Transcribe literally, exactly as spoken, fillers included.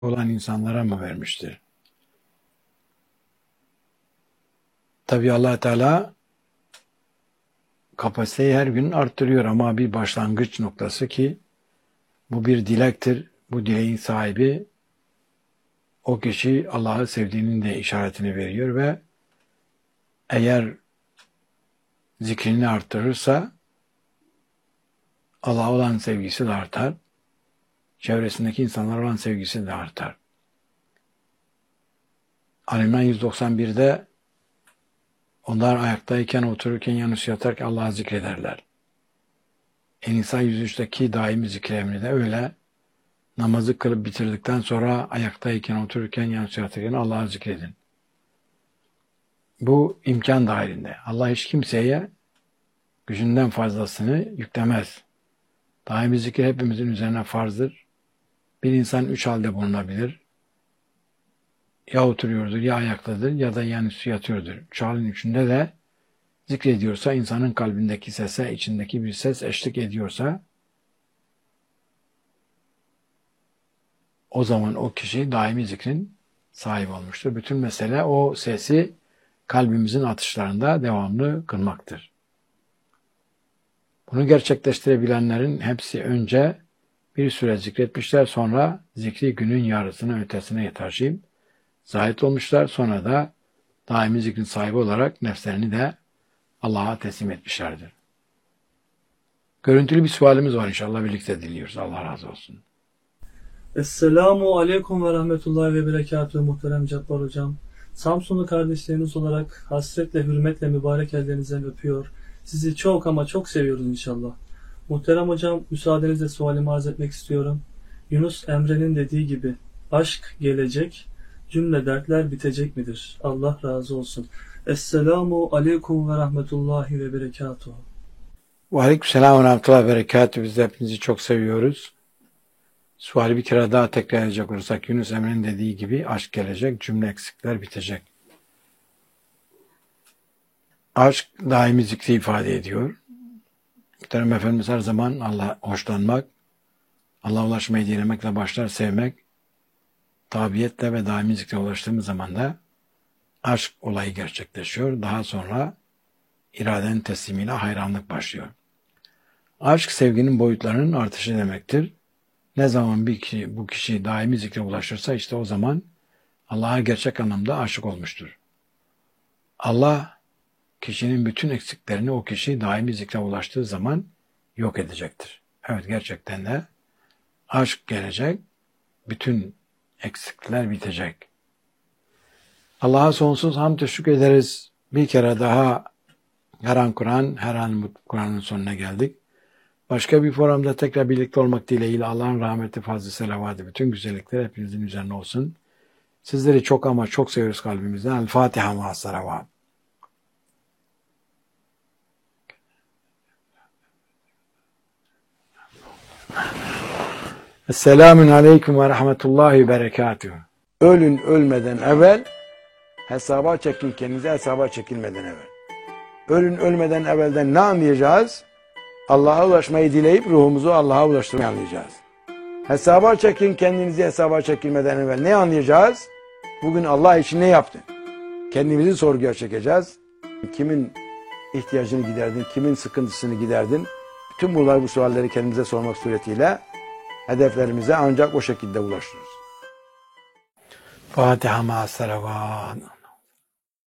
olan insanlara mı vermiştir? Tabi Allah Teala kapasiteyi her gün arttırıyor ama bir başlangıç noktası ki bu bir dilektir. Bu dileğin sahibi o kişi Allah'ı sevdiğinin de işaretini veriyor ve eğer zikrini arttırırsa Allah'a olan sevgisi de artar. Çevresindeki insanlara olan sevgisi de artar. Ali İmran yüz doksan bir'de onlar ayaktayken, otururken, yanlış yatarken Allah'ı zikrederler. En-Nisa yüz üç'teki daimi zikir emri de öyle. Namazı kılıp bitirdikten sonra ayaktayken, otururken, yanlış yatarken Allah'ı zikredin. Bu imkan dahilinde. Allah hiç kimseye gücünden fazlasını yüklemez. Daimi zikir hepimizin üzerine farzdır. Bir insan üç halde bulunabilir. Ya oturuyordur, ya ayaktadır, ya da yanüstü yatıyordur. Üç halin üçünde de zikrediyorsa, insanın kalbindeki sese, içindeki bir ses eşlik ediyorsa, o zaman o kişi daimi zikrin sahibi olmuştur. Bütün mesele o sesi kalbimizin atışlarında devamlı kılmaktır. Bunu gerçekleştirebilenlerin hepsi önce bir süre zikretmişler, sonra zikri günün yarısını ötesine taşıyıp zahit olmuşlar, sonra da daimi zikrin sahibi olarak nefslerini de Allah'a teslim etmişlerdir. Görüntülü bir sualimiz var, inşallah birlikte dinliyoruz. Allah razı olsun. Esselamu Aleyküm ve Rahmetullahi ve Berekatühü muhterem Cabbar Hocam. Samsunlu kardeşleriniz olarak hasretle, hürmetle mübarek ellerinizden öpüyor. Sizi çok ama çok seviyoruz inşallah. Muhterem Hocam, müsaadenizle sualimi arz etmek istiyorum. Yunus Emre'nin dediği gibi aşk gelecek, cümle dertler bitecek midir? Allah razı olsun. Esselamu Aleyküm ve Rahmetullahi ve Berekatühü. Ve aleykümselam ve rahmetullahi ve berekatühü. Biz de hepinizi çok seviyoruz. Suali bir kere daha tekrar edecek olursak, Yunus Emre'nin dediği gibi aşk gelecek, cümle eksikler bitecek. Aşk daimi zikri ifade ediyor. Muhterem Efendimiz her zaman Allah'a hoşlanmak, Allah'a ulaşmayı dilemekle başlar, sevmek, tabiyetle ve daimi zikre ulaştığımız zaman da aşk olayı gerçekleşiyor. Daha sonra iradenin teslimiyle hayranlık başlıyor. Aşk sevginin boyutlarının artışı demektir. Ne zaman bir kişi, bu kişi daimi zikre ulaşırsa işte o zaman Allah'a gerçek anlamda aşık olmuştur. Allah kişinin bütün eksiklerini o kişi daimi zikre ulaştığı zaman yok edecektir. Evet, gerçekten de aşk gelecek, bütün eksikler bitecek. Allah'a sonsuz hamd teşekkür ederiz. Bir kere daha her an Kur'an, her an Kur'an'ın sonuna geldik. Başka bir programda tekrar birlikte olmak dileğiyle Allah'ın rahmeti, fazlı, selavatı, bütün güzellikler hepinizin üzerine olsun. Sizleri çok ama çok seviyoruz kalbimizden. El Fatiha ma'as salavat. Esselamun aleyküm ve rahmetullahi ve berekatühü. Ölün ölmeden evvel, hesaba çekin kendinize, hesaba çekilmeden evvel. Ölün ölmeden evvelden ne anlayacağız? Allah'a ulaşmayı dileyip ruhumuzu Allah'a ulaştırmayı anlayacağız. Hesaba çekin kendinizi, hesaba çekilmeden evvel ne anlayacağız? Bugün Allah için ne yaptın? Kendimizi sorguya çekeceğiz. Kimin ihtiyacını giderdin, kimin sıkıntısını giderdin? Bütün bunlar, bu sualleri kendimize sormak suretiyle hedeflerimize ancak o şekilde ulaşırız. Fatiha ma'as salavat.